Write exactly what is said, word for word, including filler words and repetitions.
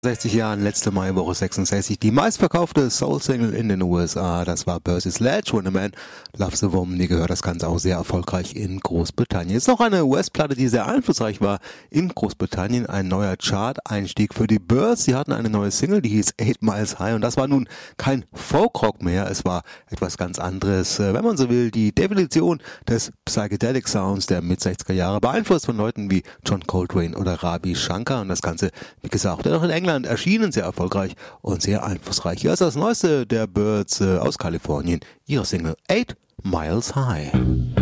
sechzig Jahren, letzte Maiwoche sechsundsechzig, die meistverkaufte Soul-Single in den U S A, das war Percy Sledge, When a Man Loves a Woman. Ihr gehört das Ganze auch sehr erfolgreich in Großbritannien. Ist noch eine U S-Platte, die sehr einflussreich war in Großbritannien, ein neuer Chart-Einstieg für die Byrds. Sie hatten eine neue Single, die hieß Eight Miles High, und das war nun kein Folkrock mehr, es war etwas ganz anderes, wenn man so will, die Definition des Psychedelic Sounds der Mit-sechziger Jahre, beeinflusst von Leuten wie John Coltrane oder Ravi Shankar, und das Ganze, wie gesagt, auch in England erschienen, sehr erfolgreich und sehr einflussreich. Hier ist das Neueste der Byrds äh, aus Kalifornien, ihre Single Eight Miles High.